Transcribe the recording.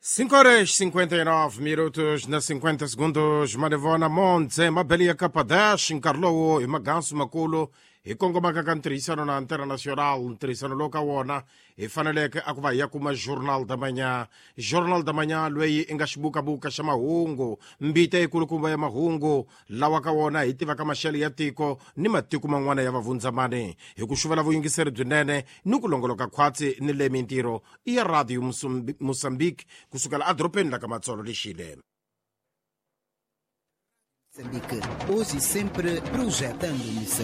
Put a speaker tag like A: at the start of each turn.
A: 5 horas 59 minutos na 50 segundos. Manevona Monte, Mabelia Kapadash, Carlo e Magansu Makulu. E Congo Magacantrissano na Antena Nacional, Trissano Locawona, e Fanelek Akvaya kuma Jornal da Manhã. Jornal da Manhã, Luei Engashbuka Buka Chamahungo, Mbite Kulukumba Mahungo, Lawakawona, Itiva Kamasheli Yatiko, Nimatiku Mangwana Yavavunzamane, e Kushuvala Vuingiser Dunene, Nukulongoloka Kwati, Nile Mintiro, e a Rádio Moçambique, Kusukala Adropenda Kamatsolo de Chile.
B: Moçambique, hoje e sempre projetando missão.